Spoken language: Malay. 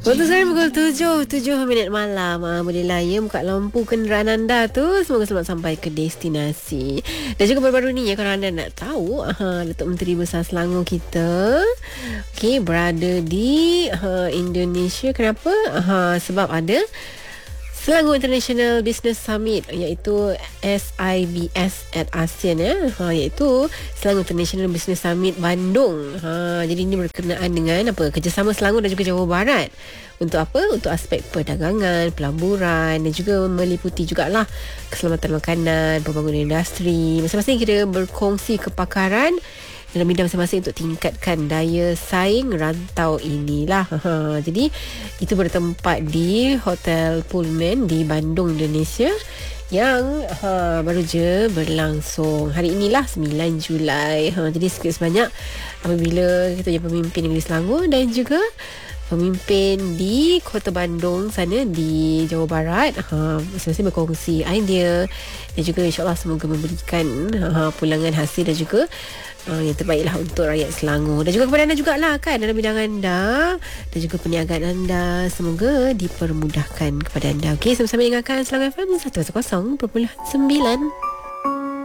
Waktu sekarang pukul 7 minit malam. Bolehlah ya buka lampu kenderaan anda tu. Semoga selamat sampai ke destinasi. Dan juga baru-baru ni ya, kalau anda nak tahu, Datuk Menteri Besar Selangor kita berada di Indonesia. Kenapa? Sebab ada Selangor International Business Summit, iaitu SIBS at ASEAN iaitu Selangor International Business Summit Bandung. Jadi ini berkenaan dengan kerjasama Selangor dan juga Johor Bahrat. Untuk apa? Untuk aspek perdagangan, pelaburan dan juga meliputi jugalah keselamatan makanan, pembangunan industri. Masing-masing kita berkongsi kepakaran dalam bidang masing-masing untuk tingkatkan daya saing rantau inilah. Jadi itu bertempat di Hotel Pullman di Bandung, Indonesia, yang baru je berlangsung hari inilah 9 Julai. Jadi sikit sebanyak apabila kita jadi pemimpin negeri Selangor dan juga pemimpin di Kota Bandung sana di Johor Bahrat, masing-masing berkongsi idea dan juga insyaAllah semoga memberikan pulangan hasil dan juga yang terbaiklah untuk rakyat Selangor dan juga kepada anda jugalah kan dalam bidang anda dan juga perniagaan anda. Semoga dipermudahkan kepada anda. Okey, sama-sama dengarkan Selangor FM 100.9.